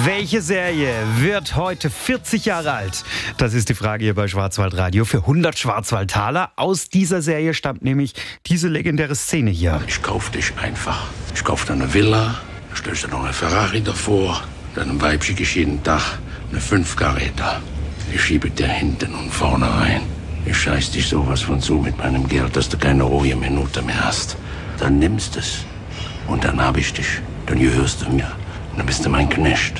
Welche Serie wird heute 40 Jahre alt? Das ist die Frage hier bei Schwarzwaldradio für 100 Schwarzwaldtaler. Aus dieser Serie stammt nämlich diese legendäre Szene hier. Ich kauf dich einfach. Ich kauf dir eine Villa, stellst dir noch eine Ferrari davor, deinem Weib schicke ich jeden Tag eine 5-Karäter. Ich schiebe dir hinten und vorne rein. Ich scheiß dich sowas von zu mit meinem Geld, dass du keine ruhige Minute mehr hast. Dann nimmst es und dann hab ich dich. Dann gehörst du mir. Dann bist du mein Knecht.